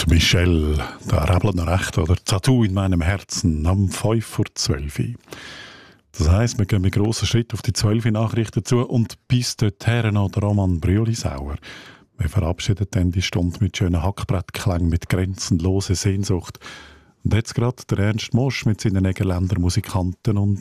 Michelle, da rabbelt noch recht, oder? Tattoo in meinem Herzen am 5 vor 12 Uhr. Das heisst, wir gehen mit grossen Schritt auf die 12 Uhr Nachrichten zu und bis dorthin noch der Roman Briolisauer. Wir verabschieden dann die Stunde mit schönen Hackbrettklang, mit grenzenloser Sehnsucht. Und jetzt gerade der Ernst Mosch mit seinen Egerländer Musikanten und